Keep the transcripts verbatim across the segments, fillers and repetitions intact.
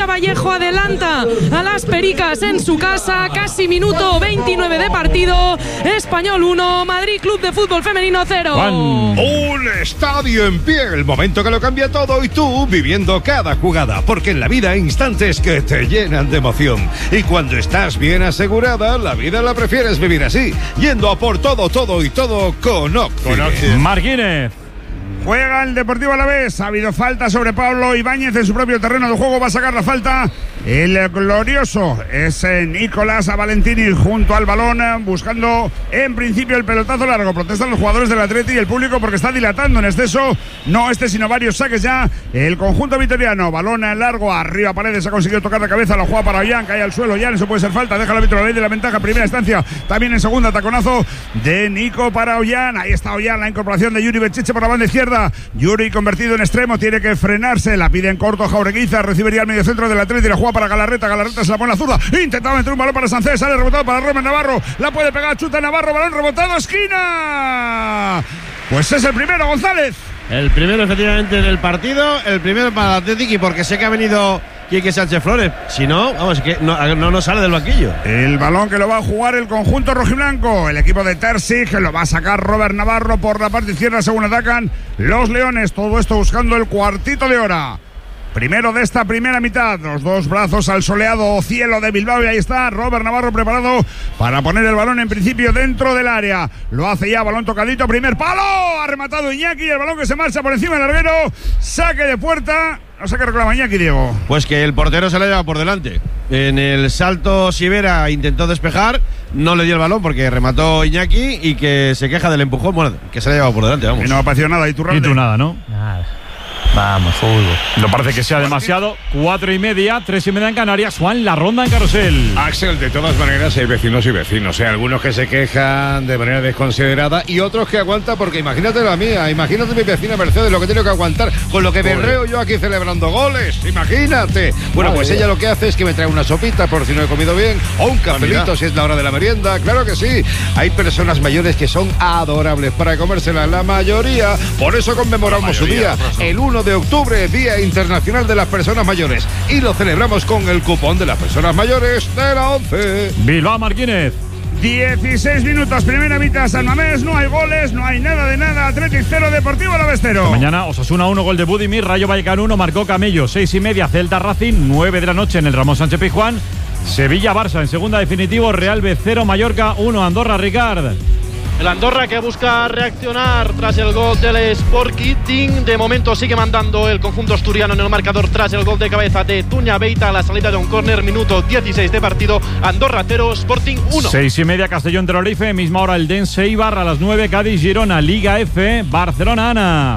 Vallejo adelanta a las Pericas en su casa, casi minuto veintinueve de partido. Español uno, Madrid Club de Fútbol Femenino cero. Un estadio en pie, el momento que lo cambia todo y tú viviendo cada jugada, porque en la vida hay instantes que te llenan de emoción y cuando estás bien asegurada, la vida la prefieres vivir así, yendo a por todo, todo y todo con Occident. Marquínez. Juega el Deportivo Alavés. Ha habido falta sobre Pablo Ibáñez en su propio terreno de juego. Va a sacar la falta el glorioso. Es Nicolás Valentini junto al balón, buscando en principio el pelotazo largo. Protestan los jugadores del Atleti y el público porque está dilatando en exceso. No este, sino varios saques ya. El conjunto vitoriano. Balón largo. Arriba Paredes ha conseguido tocar la cabeza. La juega para Ollán. Cae al suelo. Ollán, eso puede ser falta. Deja el árbitro la ley de la ventaja. Primera instancia. También en segunda. Taconazo de Nico para Ollán. Ahí está Ollán. La incorporación de Yuri Bechiche por la banda izquierda. Yuri convertido en extremo, tiene que frenarse, la pide en corto Jaureguiza, recibiría al medio centro del Atleti, la juega para Galarreta, Galarreta se la pone a la zurda, intentaba meter un balón para Sánchez, sale rebotado para Robert Navarro, la puede pegar, chuta Navarro, balón rebotado, esquina. Pues es el primero, González. El primero efectivamente del partido, el primero para el Athletic y porque sé que ha venido Quique Sánchez Flores, si no, vamos, que no, no nos sale del banquillo. El balón que lo va a jugar el conjunto rojiblanco, el equipo de Terzi, que lo va a sacar Robert Navarro por la parte izquierda según atacan los Leones, todo esto buscando el cuartito de hora. Primero de esta primera mitad, los dos brazos al soleado cielo de Bilbao y ahí está Robert Navarro preparado para poner el balón en principio dentro del área. Lo hace ya, balón tocadito, primer palo, ha rematado Iñaki, el balón que se marcha por encima del larguero, saque de puerta. No sé qué reclama Iñaki, Diego. Pues que el portero se la lleva por delante. En el salto Sivera intentó despejar, no le dio el balón porque remató Iñaki y que se queja del empujón, bueno, que se la lleva por delante, vamos. Y no ha parecido nada, y tú, Y tú nada, ¿no? Nada. Vamos, fútbol. No parece que sea demasiado. Cuatro y media, tres y media en Canarias. Juan, la ronda en Carrusel. Axel, de todas maneras hay vecinos y vecinos, ¿eh? Algunos que se quejan de manera desconsiderada y otros que aguantan, porque imagínate la mía, imagínate mi vecina Mercedes lo que tiene que aguantar con lo que berreo yo aquí celebrando goles, imagínate. Bueno, pues ella lo que hace es que me trae una sopita por si no he comido bien, o un cafelito si es la hora de la merienda, claro que sí. Hay personas mayores que son adorables para comérselas, la mayoría, por eso conmemoramos su día, el uno de octubre, Día Internacional de las Personas Mayores, y lo celebramos con el cupón de las personas mayores de la once. Bilbao, Marquínez. dieciséis minutos, primera mitad, San Mamés, no hay goles, no hay nada de nada, Athletic cero, Deportivo Alavés cero. Mañana Osasuna uno, gol de Budimir, Rayo Vallecano uno, marcó Camello, seis y media, Celta Racing, nueve de la noche en el Ramón Sánchez Pizjuán, Sevilla Barça en segunda definitivo, Real B cero, Mallorca uno, Andorra Ricard. El Andorra que busca reaccionar tras el gol del Sporting. De momento sigue mandando el conjunto asturiano en el marcador tras el gol de cabeza de Tuña Beita a la salida de un córner, minuto dieciséis de partido. Andorra cero, Sporting uno. Seis y media, Castellón Tenerife, misma hora el Dense Eibar, a las nueve Cádiz Girona, Liga F, Barcelona Ana.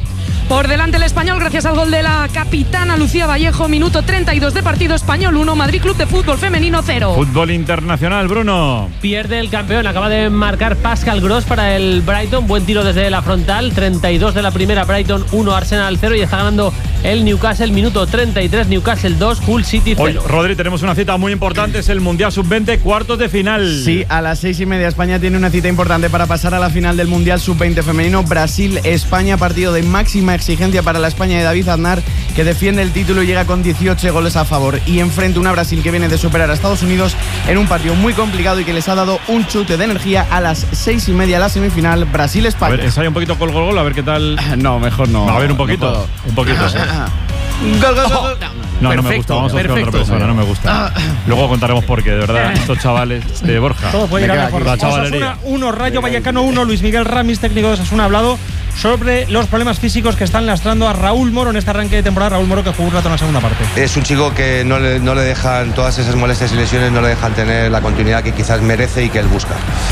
Por delante el Español gracias al gol de la capitana Lucía Vallejo, minuto treinta y dos de partido, Español uno, Madrid Club de Fútbol Femenino cero. Fútbol internacional, Bruno. Pierde el campeón, acaba de marcar Pascal Gross para el Brighton, buen tiro desde la frontal, treinta y dos de la primera, Brighton uno, Arsenal cero y está ganando el Newcastle, minuto treinta y tres, Newcastle dos, Hull City cero. Hoy, Rodri, tenemos una cita muy importante, es el Mundial sub veinte, cuartos de final. Sí, a las seis y media España tiene una cita importante para pasar a la final del Mundial sub veinte femenino, Brasil-España, partido de máxima exigencia para la España de David Aznar, que defiende el título y llega con dieciocho goles a favor, y enfrenta una Brasil que viene de superar a Estados Unidos en un partido muy complicado y que les ha dado un chute de energía. A las seis y media la semifinal, Brasil-España. A ver, ensaya un poquito gol, gol, gol, a ver qué tal. No, mejor no. no a ver, un poquito, no un poquito, sí. Gol, gol, gol. No, no me gusta, vamos a buscar a otra persona, no me gusta. Luego contaremos por qué, de verdad, estos chavales de Borja. Todo puede ir a mejor. La chavalería. Osasuna uno, Rayo Vallecano uno, Luis Miguel Ramis, técnico de Osasuna, ha hablado sobre los problemas físicos que están lastrando a Raúl Moro en este arranque de temporada. Raúl Moro, que jugó un rato en la segunda parte. Es un chico que no le, no le dejan, todas esas molestias y lesiones no le dejan tener la continuidad que quizás merece y que él busca.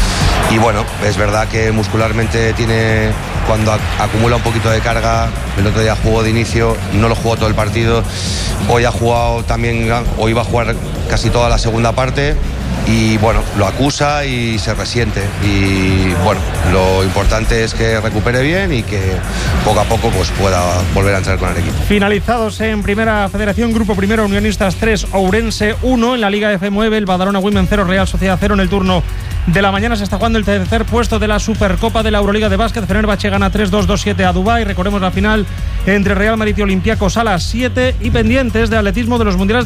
Y bueno, es verdad que muscularmente tiene, cuando ac- acumula un poquito de carga, el otro día jugó de inicio, no lo jugó todo el partido, hoy ha jugado también, hoy va a jugar casi toda la segunda parte, y bueno, lo acusa y se resiente. Y bueno, lo importante es que recupere bien y que poco a poco pues pueda volver a entrar con el equipo. Finalizados en Primera Federación, Grupo Primero, Unionistas tres, Ourense uno. En la Liga F nueve, el Badalona Women cero, Real Sociedad cero. En el turno de la mañana se está jugando el tercer puesto de la Supercopa de la Euroliga de básquet. Fenerbahce gana tres dos, dos siete a Dubái. Recordemos la final entre Real Madrid y Olympiacos a las siete. Y pendientes de atletismo de los mundiales